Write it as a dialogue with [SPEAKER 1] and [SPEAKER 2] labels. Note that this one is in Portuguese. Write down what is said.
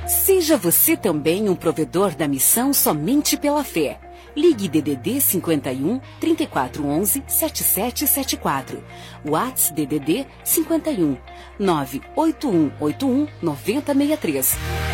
[SPEAKER 1] Seja você também um provedor da missão Somente pela Fé. Ligue DDD 51 3411 7774. WhatsApp DDD 51 98181 9063.